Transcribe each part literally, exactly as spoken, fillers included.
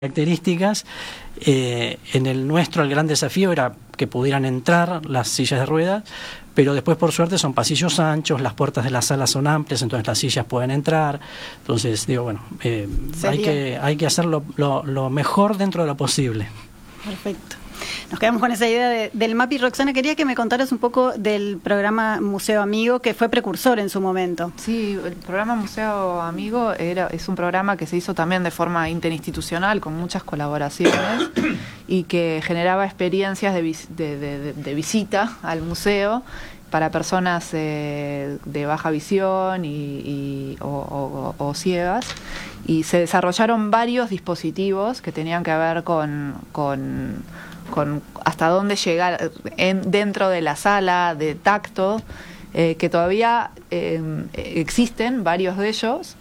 características. Eh, en el nuestro el gran desafío era que pudieran entrar las sillas de ruedas, pero después por suerte son pasillos anchos, las puertas de la sala son amplias, entonces las sillas pueden entrar. Entonces digo, bueno, eh, hay que hay que hacer lo, lo, lo mejor dentro de lo posible. Perfecto. Nos quedamos con esa idea de, del MAPI. Roxana, quería que me contaras un poco del programa Museo Amigo, que fue precursor en su momento. Sí, el programa Museo Amigo era, es un programa que se hizo también de forma interinstitucional, con muchas colaboraciones, y que generaba experiencias de, vis, de, de, de visita al museo para personas eh, de baja visión y, y, o, o, o ciegas. Y se desarrollaron varios dispositivos que tenían que ver con... con con hasta dónde llegar en, dentro de la sala de tacto, eh, que todavía eh, existen varios de ellos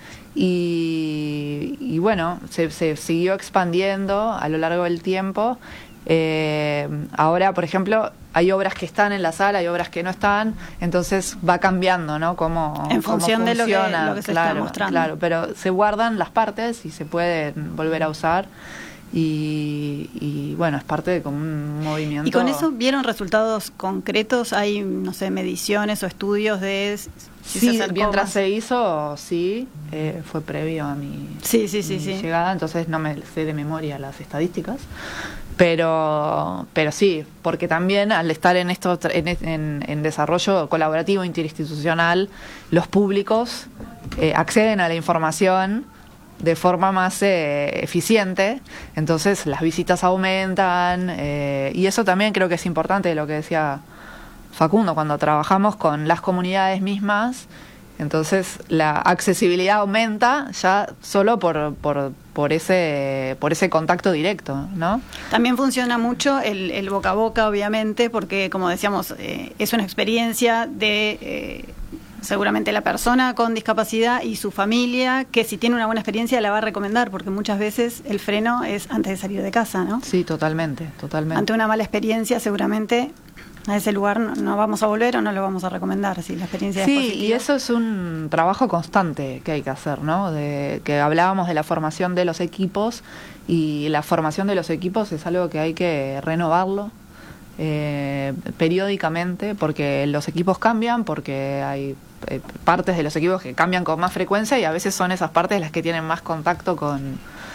y, y bueno, se, se siguió expandiendo a lo largo del tiempo. Eh, ahora, por ejemplo, hay obras que están en la sala, hay obras que no están, entonces va cambiando, ¿no? Cómo, en función cómo de lo que, funciona, lo que se claro, está mostrando. Claro, pero se guardan las partes y se pueden volver a usar. Y, y bueno, es parte de como un movimiento. ¿Y con eso vieron resultados concretos? ¿Hay, no sé, mediciones o estudios de si sí, se mientras más? se hizo, sí, eh, fue previo a mi, sí, sí, sí, mi sí. llegada, entonces no me sé de memoria las estadísticas, pero pero sí, porque también al estar en esto en, en, en desarrollo colaborativo interinstitucional, los públicos eh, acceden a la información de forma más eh, eficiente, entonces las visitas aumentan, eh, y eso también creo que es importante, lo que decía Facundo, cuando trabajamos con las comunidades mismas, entonces la accesibilidad aumenta ya solo por, por, por, ese, por ese contacto directo, ¿no? También funciona mucho el, el boca a boca, obviamente, porque como decíamos, eh, es una experiencia de... Eh, seguramente la persona con discapacidad y su familia, que si tiene una buena experiencia la va a recomendar, porque muchas veces el freno es antes de salir de casa, ¿no? Sí, totalmente, totalmente. Ante una mala experiencia, seguramente a ese lugar no, no vamos a volver o no lo vamos a recomendar, si la experiencia sí, es positiva. Sí, y eso es un trabajo constante que hay que hacer, ¿no? De, que hablábamos de la formación de los equipos, y la formación de los equipos es algo que hay que renovarlo eh, periódicamente, porque los equipos cambian, porque hay eh, partes de los equipos que cambian con más frecuencia, y a veces son esas partes las que tienen más contacto con,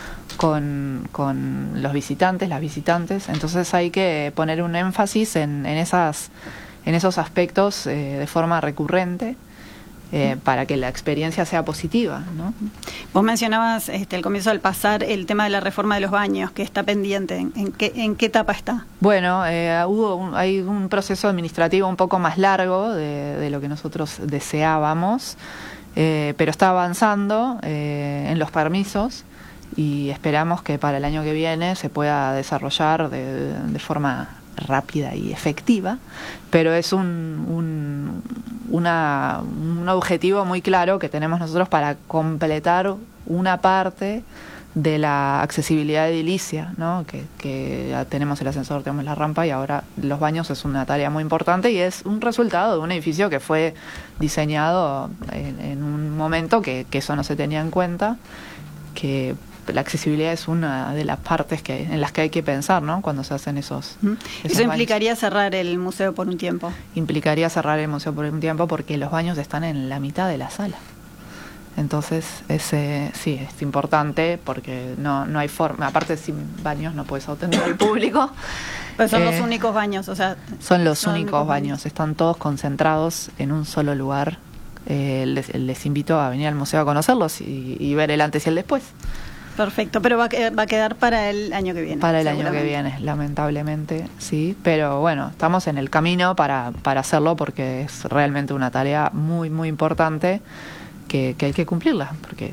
con, con los visitantes, las visitantes. Entonces hay que poner un énfasis en, en, esas, en esos aspectos eh, de forma recurrente. Eh, para que la experiencia sea positiva, ¿no? Vos mencionabas este, al comienzo al pasar el tema de la reforma de los baños, que está pendiente. ¿En, en, qué, en qué etapa está? Bueno, eh, hubo un, hay un proceso administrativo un poco más largo de, de lo que nosotros deseábamos, eh, pero está avanzando eh, en los permisos, y esperamos que para el año que viene se pueda desarrollar de, de forma rápida y efectiva, pero es un, un, una, un objetivo muy claro que tenemos nosotros para completar una parte de la accesibilidad edilicia, ¿no? Que, que ya tenemos el ascensor, tenemos la rampa, y ahora los baños es una tarea muy importante, y es un resultado de un edificio que fue diseñado en, en un momento que, que eso no se tenía en cuenta, que la accesibilidad es una de las partes que en las que hay que pensar, ¿no? Cuando se hacen esos, ¿Mm? esos ¿Eso implicaría baños. Cerrar el museo por un tiempo? Implicaría cerrar el museo por un tiempo, porque los baños están en la mitad de la sala. Entonces, ese sí, es importante, porque no, no hay forma, aparte sin baños no puedes atender al público. Pues son eh, los únicos baños, o sea... Son los son únicos, únicos baños, baños, están todos concentrados en un solo lugar. Eh, les, les invito a venir al museo a conocerlos y, y ver el antes y el después. Perfecto, pero va a, va a quedar para el año que viene. Para el año que viene, lamentablemente, sí. Pero bueno, estamos en el camino para, para hacerlo, porque es realmente una tarea muy, muy importante que, que hay que cumplirla, porque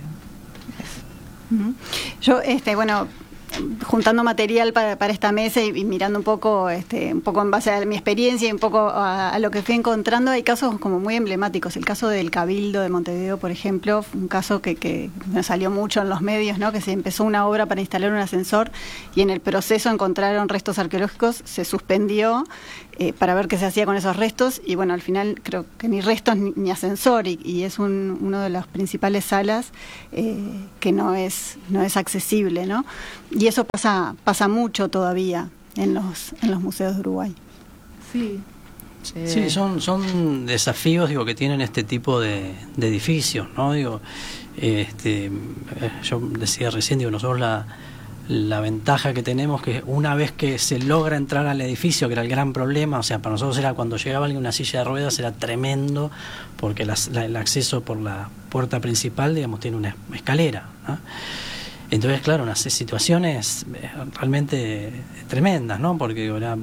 es... Uh-huh. Yo, este, bueno... juntando material para, para esta mesa y, y mirando un poco este un poco en base a mi experiencia y un poco a, a lo que fui encontrando, hay casos como muy emblemáticos. El caso del Cabildo de Montevideo, por ejemplo, un caso que, que me salió mucho en los medios, ¿no? Que se empezó una obra para instalar un ascensor y en el proceso encontraron restos arqueológicos, se suspendió eh, para ver qué se hacía con esos restos, y bueno, al final creo que ni restos ni, ni ascensor, y, y es un, uno de las principales salas eh, que no es, no es accesible, ¿no? Y eso pasa, pasa mucho todavía en los, en los museos de Uruguay. Sí. Eh. Sí, son, son desafíos, digo, que tienen este tipo de, de edificios, ¿no? Digo, este, yo decía recién, digo, nosotros la, la ventaja que tenemos que una vez que se logra entrar al edificio, que era el gran problema, o sea, para nosotros era cuando llegaba alguien en una silla de ruedas era tremendo, porque las, la, el acceso por la puerta principal, digamos, tiene una escalera, ¿no? Entonces, claro, unas situaciones realmente tremendas, ¿no? Porque digo, era,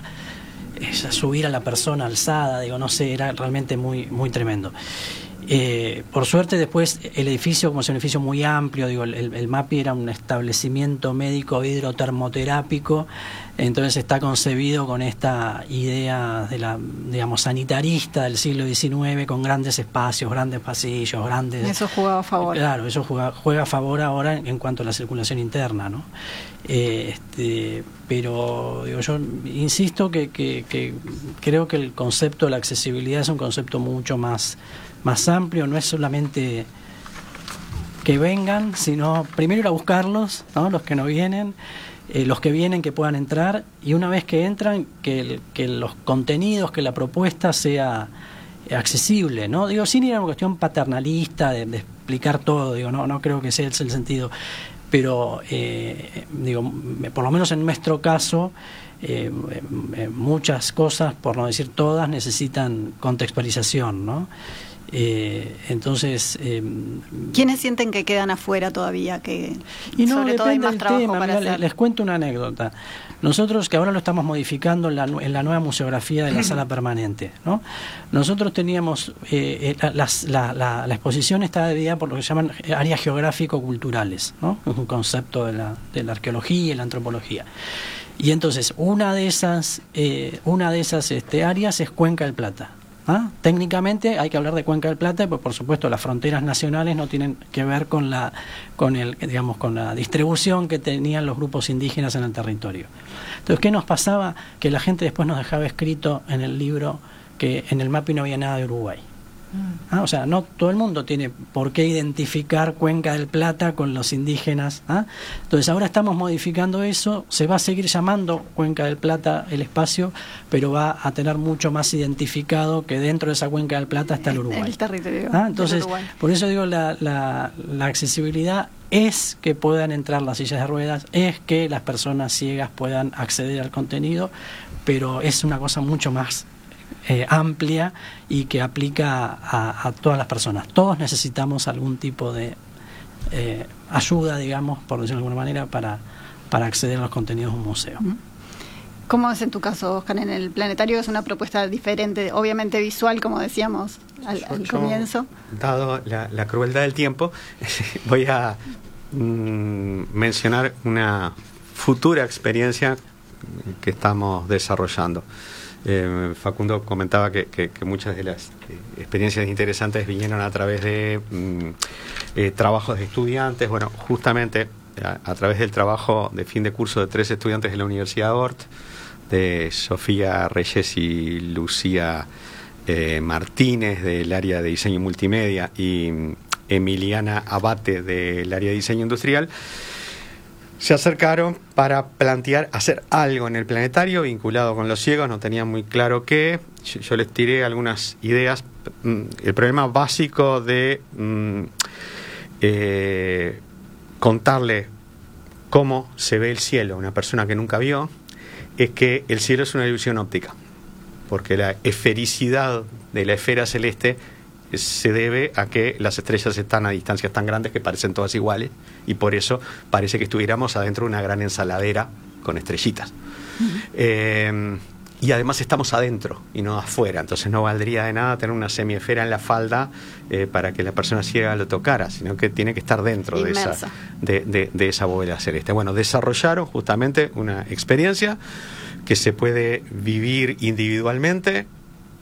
subir a la persona alzada, digo, no sé, era realmente muy muy tremendo. Eh, por suerte después el edificio, como es un edificio muy amplio, digo, el, el MAPI era un establecimiento médico hidrotermoterápico, entonces está concebido con esta idea de la, digamos, sanitarista del siglo diecinueve, con grandes espacios, grandes pasillos, grandes... Eso jugaba a favor. Claro, eso juega, juega a favor ahora en, en cuanto a la circulación interna, ¿no? Eh, este, pero digo, yo insisto que, que, que creo que el concepto de la accesibilidad es un concepto mucho más más amplio, no es solamente que vengan, sino primero ir a buscarlos, ¿no? Los que no vienen, eh, los que vienen que puedan entrar, y una vez que entran, que, el, que los contenidos, que la propuesta sea accesible, ¿no? Digo, sin ir a una cuestión paternalista de, de explicar todo, digo, no, no creo que sea ese el sentido, pero eh, digo, por lo menos en nuestro caso, eh, eh, muchas cosas, por no decir todas, necesitan contextualización, ¿no? Eh, entonces eh, ¿quiénes sienten que quedan afuera todavía? Que y no, sobre todo hay más del trabajo tema. para Mira, hacer. Les cuento una anécdota. Nosotros, que ahora lo estamos modificando en la, en la nueva museografía de la sala permanente, ¿no? Nosotros teníamos eh, la, la, la, la exposición está dividida por lo que se llaman áreas geográfico-culturales, ¿no? Es un concepto de la, de la arqueología y la antropología. Y entonces una de esas eh, una de esas este, áreas es Cuenca del Plata. ¿Ah? Técnicamente hay que hablar de Cuenca del Plata, porque por supuesto las fronteras nacionales no tienen que ver con la con el digamos con la distribución que tenían los grupos indígenas en el territorio. Entonces, ¿qué nos pasaba? Que la gente después nos dejaba escrito en el libro que en el MAPI no había nada de Uruguay. ¿Ah? O sea, no todo el mundo tiene por qué identificar Cuenca del Plata con los indígenas. ¿Ah? Entonces ahora estamos modificando eso, se va a seguir llamando Cuenca del Plata el espacio, pero va a tener mucho más identificado que dentro de esa Cuenca del Plata está el Uruguay. El territorio. ¿Ah? Entonces, por eso digo, la, la, la accesibilidad es que puedan entrar las sillas de ruedas, es que las personas ciegas puedan acceder al contenido, pero es una cosa mucho más Eh, amplia y que aplica a, a todas las personas. Todos necesitamos algún tipo de eh, ayuda, digamos, por decirlo de alguna manera, para, para acceder a los contenidos de un museo. ¿Cómo es en tu caso, Oscar? En el planetario es una propuesta diferente, obviamente visual, como decíamos al, yo, al yo, comienzo. Dado la, la crueldad del tiempo, voy a mm, mencionar una futura experiencia que estamos desarrollando. Eh, Facundo comentaba que, que, que muchas de las eh, experiencias interesantes vinieron a través de mm, eh, trabajos de estudiantes. Bueno, justamente a, a través del trabajo de fin de curso de tres estudiantes de la Universidad Ort, de Sofía Reyes y Lucía eh, Martínez del área de diseño multimedia y Emiliana Abate del área de diseño industrial, se acercaron para plantear hacer algo en el planetario vinculado con los ciegos. No tenían muy claro qué. Yo, yo les tiré algunas ideas. El problema básico de mm, eh, contarle cómo se ve el cielo a una persona que nunca vio es que el cielo es una ilusión óptica, porque la esfericidad de la esfera celeste se debe a que las estrellas están a distancias tan grandes que parecen todas iguales, y por eso parece que estuviéramos adentro de una gran ensaladera con estrellitas. Uh-huh. Eh, y además estamos adentro y no afuera, entonces no valdría de nada tener una semiesfera en la falda eh, para que la persona ciega lo tocara, sino que tiene que estar dentro de esa, de, de, de esa bóveda celeste. Bueno, desarrollaron justamente una experiencia que se puede vivir individualmente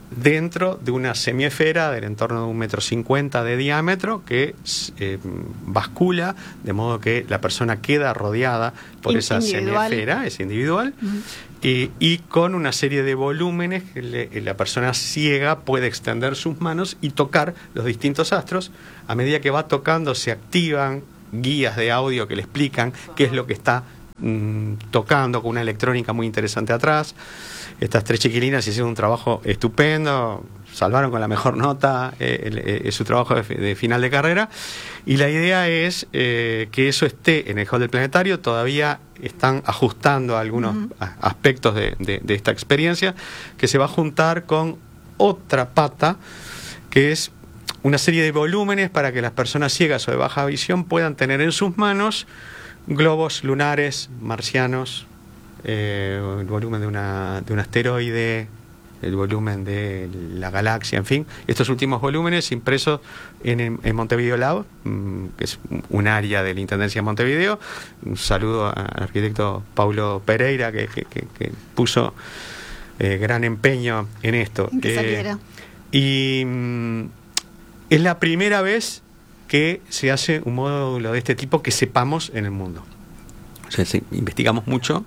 dentro de una semiesfera del entorno de un metro cincuenta de diámetro que eh, bascula, de modo que la persona queda rodeada por In- esa individual. semiesfera, es individual, uh-huh. y, y con una serie de volúmenes que le, la persona ciega puede extender sus manos y tocar los distintos astros. A medida que va tocando se activan guías de audio que le explican qué es lo que está mm, tocando, con una electrónica muy interesante atrás. Estas tres chiquilinas hicieron un trabajo estupendo, salvaron con la mejor nota eh, el, eh, su trabajo de, de final de carrera, y la idea es eh, que eso esté en el hall del planetario. Todavía están ajustando algunos uh-huh. aspectos de, de, de esta experiencia, que se va a juntar con otra pata, que es una serie de volúmenes para que las personas ciegas o de baja visión puedan tener en sus manos globos lunares, marcianos, eh, el volumen de, una, de un asteroide, el volumen de la galaxia, en fin, estos últimos volúmenes impresos en, en Montevideo Lab, que es un área de la Intendencia de Montevideo. Un saludo al arquitecto Paulo Pereira, que, que, que, que puso eh, gran empeño en esto. En que eh, saliera. Y mm, es la primera vez que se hace un módulo de este tipo que sepamos en el mundo. O sea, sí, investigamos mucho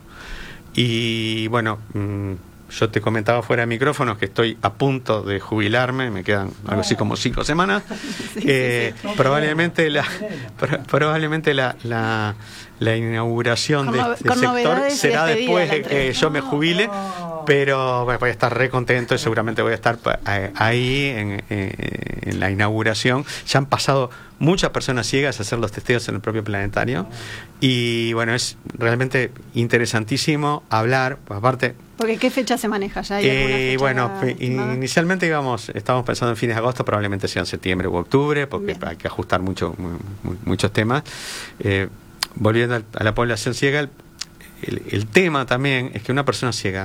y bueno, mmm, yo te comentaba fuera de micrófonos que estoy a punto de jubilarme, me quedan algo así como cinco semanas. sí, eh, sí, sí. Probablemente la pro, probablemente la, la, la inauguración con de no, este sector será después de que yo me jubile, oh. pero bueno, voy a estar re contento y seguramente voy a estar ahí en, en la inauguración. Ya han pasado muchas personas ciegas a hacer los testeos en el propio planetario y bueno, es realmente interesantísimo hablar, pues aparte. Porque ¿qué fecha se maneja ya? Eh, bueno, inicialmente íbamos, estábamos pensando en fines de agosto, probablemente sea en septiembre u octubre, porque Bien. hay que ajustar mucho, muy, muchos temas. Eh, volviendo a la población ciega, el, el, el tema también es que una persona ciega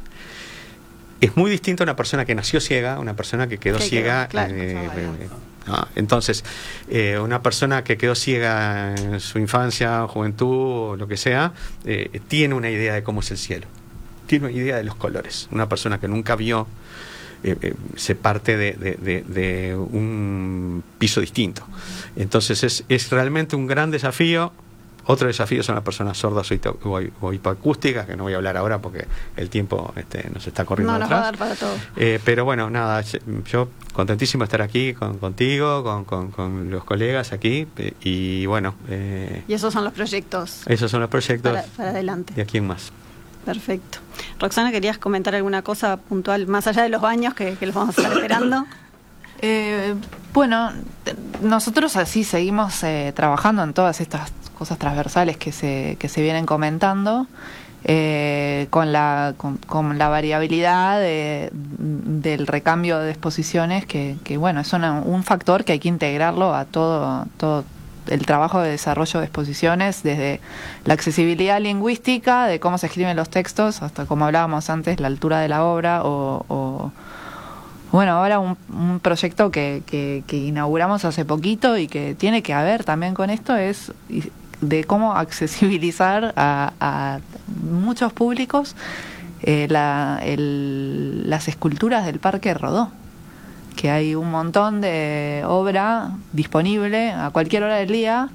es muy distinto a una persona que nació ciega, una persona que quedó ciega. Quedó? Claro, eh, eh, no, entonces, eh, una persona que quedó ciega en su infancia, juventud o lo que sea, eh, tiene una idea de cómo es el cielo. Tiene una idea de los colores. Una persona que nunca vio eh, eh, se parte de, de, de, de un piso distinto. Entonces es, es realmente un gran desafío. Otro desafío son las personas sordas o, o hipoacústicas, que no voy a hablar ahora porque el tiempo este, nos está corriendo no, atrás. Nos va a dar para todo. Eh, pero bueno, nada, yo contentísimo de estar aquí con, contigo, con, con, con los colegas aquí, eh, y bueno. Eh, y esos son los proyectos. Esos son los proyectos. Para, para adelante. ¿Y a quién más? Perfecto. Roxana, ¿querías comentar alguna cosa puntual, más allá de los baños que, que los vamos a estar esperando? Eh, bueno, nosotros así seguimos eh, trabajando en todas estas cosas transversales que se, que se vienen comentando, eh, con, la, con, con la variabilidad de, del recambio de exposiciones, que, que bueno, es una, un factor que hay que integrarlo a todo, todo el trabajo de desarrollo de exposiciones, desde la accesibilidad lingüística, de cómo se escriben los textos, hasta como hablábamos antes, la altura de la obra, o, o bueno, ahora un, un proyecto que, que, que inauguramos hace poquito y que tiene que ver también con esto, es de cómo accesibilizar a, a muchos públicos eh, la, el, las esculturas del Parque Rodó, que hay un montón de obra disponible a cualquier hora del día,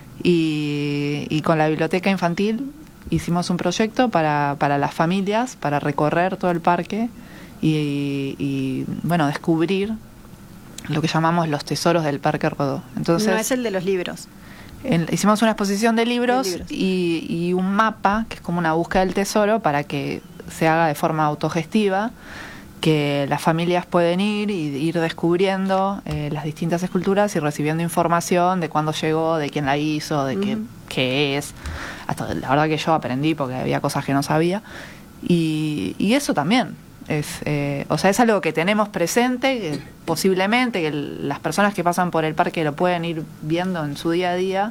y, y con la biblioteca infantil hicimos un proyecto para, para las familias, para recorrer todo el parque y, y bueno, descubrir lo que llamamos los tesoros del Parque Rodó. Entonces, no es el de los libros. En, hicimos una exposición de libros, de libros. Y, y un mapa, que es como una búsqueda del tesoro, para que se haga de forma autogestiva, que las familias pueden ir y ir descubriendo eh, las distintas esculturas y recibiendo información de cuándo llegó, de quién la hizo, de uh-huh. qué, qué es. Hasta la verdad que yo aprendí porque había cosas que no sabía. Y, y eso también es, eh, o sea, es algo que tenemos presente, que posiblemente que el, las personas que pasan por el parque lo pueden ir viendo en su día a día,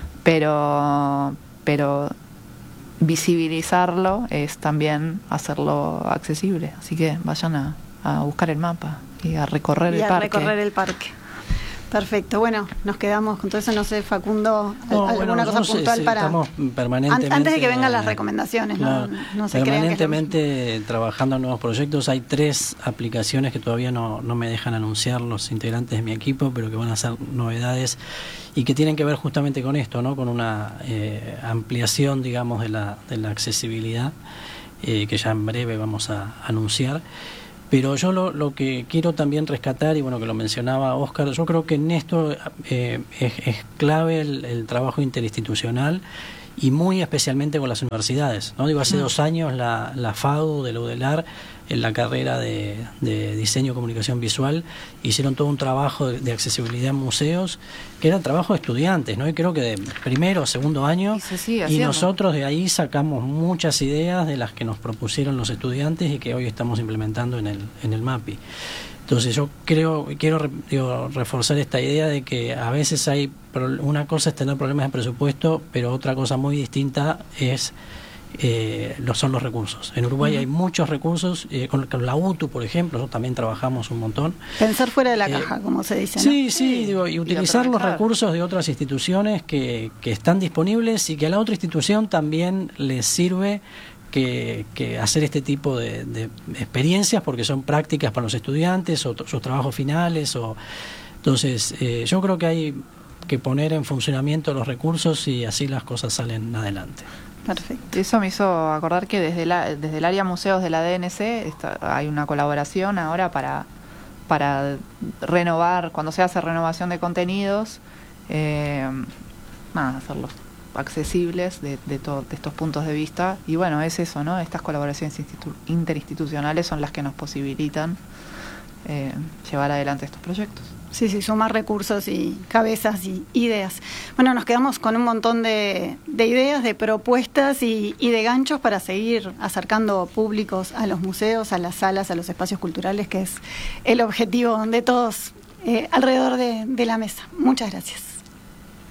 pero, pero visibilizarlo es también hacerlo accesible. Así que vayan a, a buscar el mapa y a recorrer y el a parque. recorrer el parque. Perfecto, bueno, nos quedamos con todo eso, no sé, Facundo, no, alguna bueno, cosa puntual sí, para... Estamos permanentemente... Antes de que vengan las recomendaciones, claro, no, no se permanentemente crean que es trabajando en nuevos proyectos. Hay tres aplicaciones que todavía no, no me dejan anunciar los integrantes de mi equipo, pero que van a ser novedades y que tienen que ver justamente con esto, ¿no? Con una eh, ampliación, digamos, de la, de la accesibilidad, eh, que ya en breve vamos a anunciar. Pero yo lo, lo que quiero también rescatar, y bueno, que lo mencionaba Óscar, yo creo que en esto eh, es, es clave el, el trabajo interinstitucional y muy especialmente con las universidades, ¿no? Digo, hace mm. dos años la, la FADU de la UDELAR, en la carrera de, de Diseño y Comunicación Visual, hicieron todo un trabajo de, de accesibilidad en museos, que era el trabajo de estudiantes, ¿no? Y creo que de primero o segundo año, y, y nosotros de ahí sacamos muchas ideas de las que nos propusieron los estudiantes y que hoy estamos implementando en el, en el MAPI. Entonces yo creo, quiero digo, reforzar esta idea de que a veces hay, una cosa es tener problemas de presupuesto, pero otra cosa muy distinta es eh, lo son los recursos. En Uruguay uh-huh. hay muchos recursos, eh, con, con la U T U, por ejemplo, nosotros también trabajamos un montón. Pensar fuera de la eh, caja, como se dice, ¿no? Sí, sí, digo, y utilizar y los recursos de otras instituciones que, que están disponibles y que a la otra institución también les sirve Que, que hacer este tipo de, de experiencias, porque son prácticas para los estudiantes o sus trabajos finales. O entonces eh, yo creo que hay que poner en funcionamiento los recursos y así las cosas salen adelante. Perfecto. Eso me hizo acordar que desde la, desde el área museos de la D N C está, hay una colaboración ahora para para renovar, cuando se hace renovación de contenidos, eh, nada, hacerlos accesibles de, de, todo, de estos puntos de vista. Y bueno, es eso, ¿no? Estas colaboraciones institu- interinstitucionales son las que nos posibilitan eh, llevar adelante estos proyectos. Sí, sí, sumar recursos y cabezas y ideas. Bueno, nos quedamos con un montón de, de ideas, de propuestas y, y de ganchos para seguir acercando públicos a los museos, a las salas, a los espacios culturales, que es el objetivo de todos eh, alrededor de, de la mesa. Muchas gracias.